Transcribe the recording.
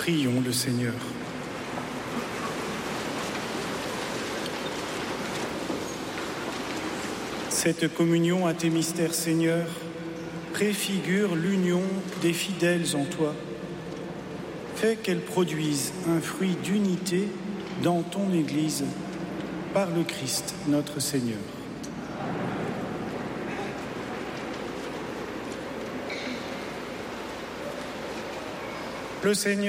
Prions le Seigneur. Cette communion à tes mystères, Seigneur, préfigure l'union des fidèles en toi. Fais qu'elle produise un fruit d'unité dans ton Église, par le Christ notre Seigneur. Le Seigneur